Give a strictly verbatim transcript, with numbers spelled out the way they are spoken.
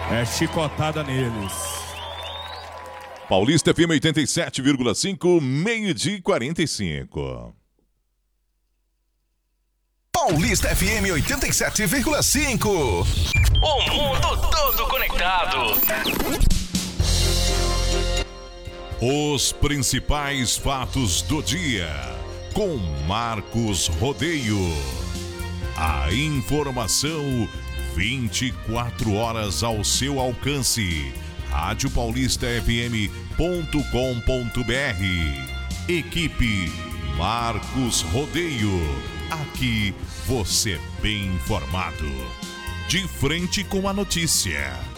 É chicotada neles. Paulista F M oitenta e sete vírgula cinco, meio-dia e quarenta e cinco. Paulista F M oitenta e sete vírgula cinco. O mundo todo conectado. Os principais fatos do dia, com Marcos Rodeio. A informação vinte e quatro horas ao seu alcance. rádio paulista f m ponto com ponto b r. Equipe Marcos Rodeio. Aqui você bem informado. De frente com a notícia.